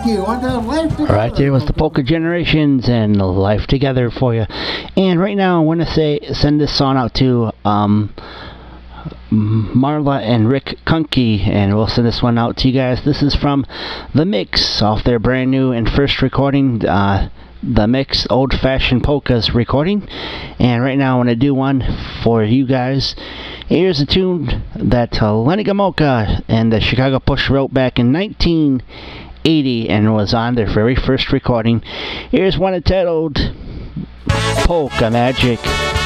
you. On to Life Together. Right there was the Polka Generations and Life Together for you. And right now I want to send this song out to Marla and Rick Kunke, and we'll send this one out to you guys. This is from The Mix off their brand new and first recording, The Mix Old Fashioned Polkas recording. And right now I want to do one for you guys. Here's a tune that Lenny Gomulka and the Chicago Push wrote back in 1980 and was on their very first recording. Here's one entitled Polka Magic.